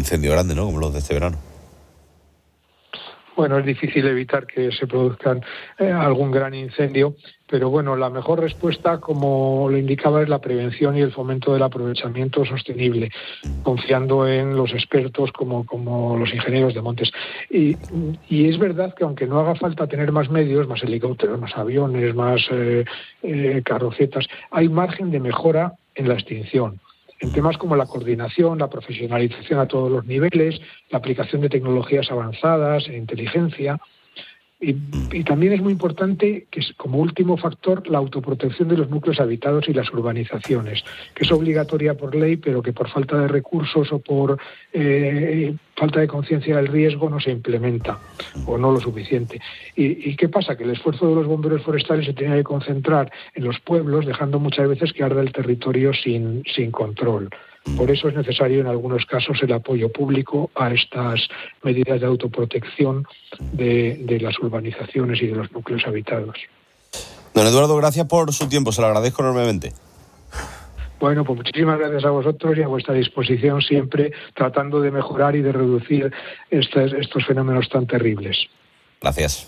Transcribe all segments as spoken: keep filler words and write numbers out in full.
incendio grande, ¿no? Como los de este verano. Bueno, es difícil evitar que se produzcan eh, algún gran incendio, pero bueno, la mejor respuesta, como lo indicaba, es la prevención y el fomento del aprovechamiento sostenible, confiando en los expertos como, como los ingenieros de montes. Y, y es verdad que aunque no haga falta tener más medios, más helicópteros, más aviones, más eh, eh, carrocetas, hay margen de mejora en la extinción. En temas como la coordinación, la profesionalización a todos los niveles, la aplicación de tecnologías avanzadas, e inteligencia. Y, y también es muy importante, que es, como último factor, la autoprotección de los núcleos habitados y las urbanizaciones, que es obligatoria por ley, pero que por falta de recursos o por eh, falta de conciencia del riesgo no se implementa, o no lo suficiente. ¿Y, y qué pasa? Que el esfuerzo de los bomberos forestales se tiene que concentrar en los pueblos, dejando muchas veces que arda el territorio sin, sin control. Por eso es necesario en algunos casos el apoyo público a estas medidas de autoprotección de, de las urbanizaciones y de los núcleos habitados. Don Eduardo, gracias por su tiempo, se lo agradezco enormemente. Bueno, pues muchísimas gracias a vosotros y a vuestra disposición siempre, tratando de mejorar y de reducir estos, estos fenómenos tan terribles. Gracias.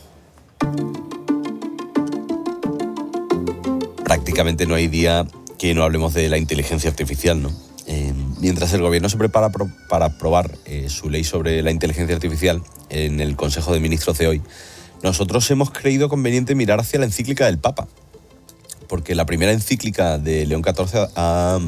Prácticamente no hay día que no hablemos de la inteligencia artificial, ¿no? Eh, mientras el Gobierno se prepara pro, para aprobar eh, su ley sobre la inteligencia artificial en el Consejo de Ministros de hoy, nosotros hemos creído conveniente mirar hacia la encíclica del Papa, porque la primera encíclica de León catorce ha,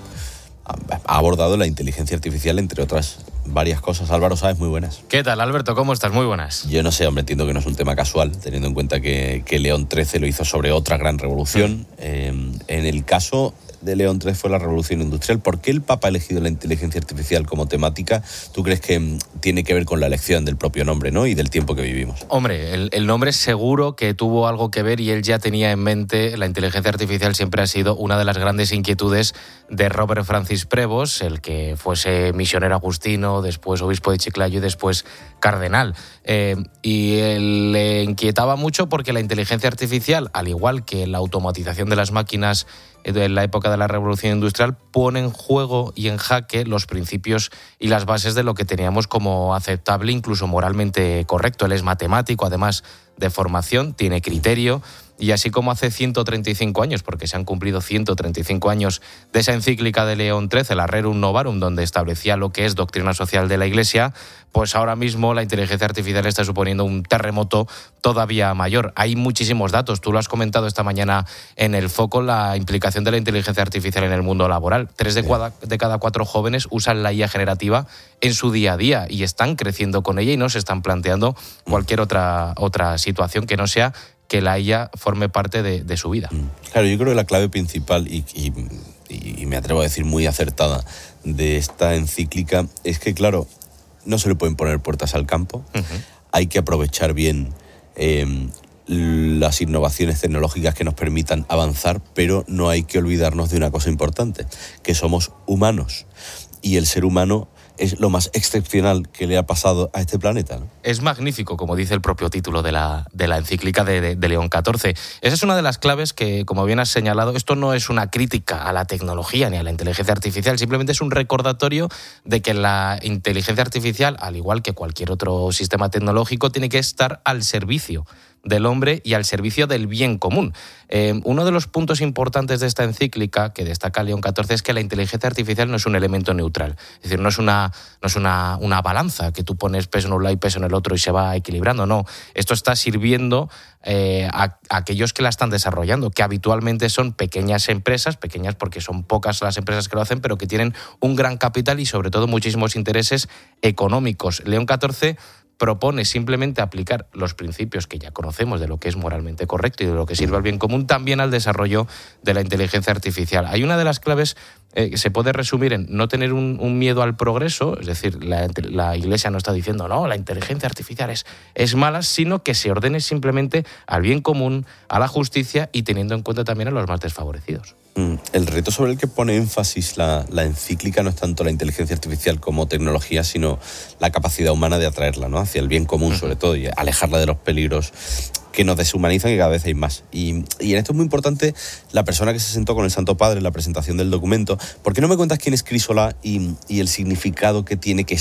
ha abordado la inteligencia artificial, entre otras varias cosas. Álvaro Sáez, muy buenas. ¿Qué tal, Alberto? ¿Cómo estás? Muy buenas. Yo no sé, hombre, entiendo que no es un tema casual, teniendo en cuenta que, que León trece lo hizo sobre otra gran revolución. Mm. Eh, en el caso de León trece fue la revolución industrial. ¿Por qué el Papa ha elegido la inteligencia artificial como temática? ¿Tú crees que tiene que ver con la elección del propio nombre, ¿no? Y del tiempo que vivimos? Hombre, el, el nombre seguro que tuvo algo que ver, y él ya tenía en mente. La inteligencia artificial siempre ha sido una de las grandes inquietudes de Robert Francis Prevost, el que fuese misionero agustino, después obispo de Chiclayo y después cardenal. Eh, y él le inquietaba mucho porque la inteligencia artificial, al igual que la automatización de las máquinas en la época de la revolución industrial, pone en juego y en jaque los principios y las bases de lo que teníamos como aceptable, incluso moralmente correcto. Él es matemático, además de formación, tiene criterio. Y así como hace ciento treinta y cinco años, porque se han cumplido ciento treinta y cinco años de esa encíclica de León trece, la Rerum Novarum, donde establecía lo que es doctrina social de la Iglesia, pues ahora mismo la inteligencia artificial está suponiendo un terremoto todavía mayor. Hay muchísimos datos, tú lo has comentado esta mañana en El Foco, la implicación de la inteligencia artificial en el mundo laboral. Tres de cada, de cada cuatro jóvenes usan la I A generativa en su día a día y están creciendo con ella y no se están planteando cualquier otra, otra situación que no sea que la I A forme parte de, de su vida. Claro, yo creo que la clave principal, y, y, y me atrevo a decir muy acertada, de esta encíclica es que, claro, no se le pueden poner puertas al campo. Uh-huh. Hay que aprovechar bien eh, las innovaciones tecnológicas que nos permitan avanzar, pero no hay que olvidarnos de una cosa importante, que somos humanos. Y el ser humano es lo más excepcional que le ha pasado a este planeta, ¿no? Es magnífico, como dice el propio título de la, de la encíclica de, de, de León catorce. Esa es una de las claves que, como bien has señalado, esto no es una crítica a la tecnología ni a la inteligencia artificial, simplemente es un recordatorio de que la inteligencia artificial, al igual que cualquier otro sistema tecnológico, tiene que estar al servicio del hombre y al servicio del bien común. Eh, uno de los puntos importantes de esta encíclica que destaca León catorce es que la inteligencia artificial no es un elemento neutral. Es decir, no es una, no es una, una balanza que tú pones peso en un lado y peso en el otro y se va equilibrando. No, esto está sirviendo eh, a, a aquellos que la están desarrollando, que habitualmente son pequeñas empresas, pequeñas porque son pocas las empresas que lo hacen, pero que tienen un gran capital y sobre todo muchísimos intereses económicos. León catorce propone simplemente aplicar los principios que ya conocemos de lo que es moralmente correcto y de lo que sirve al bien común también al desarrollo de la inteligencia artificial. Hay una de las claves eh, que se puede resumir en no tener un, un miedo al progreso, es decir, la, la Iglesia no está diciendo no, la inteligencia artificial es, es mala, sino que se ordene simplemente al bien común, a la justicia y teniendo en cuenta también a los más desfavorecidos. El reto sobre el que pone énfasis la, la encíclica no es tanto la inteligencia artificial como tecnología, sino la capacidad humana de atraerla, ¿no?, hacia el bien común, sobre todo, y alejarla de los peligros que nos deshumanizan, y cada vez hay más. Y, y en esto es muy importante la persona que se sentó con el Santo Padre en la presentación del documento. ¿Por qué no me cuentas quién es Crisólà y, y el significado que tiene que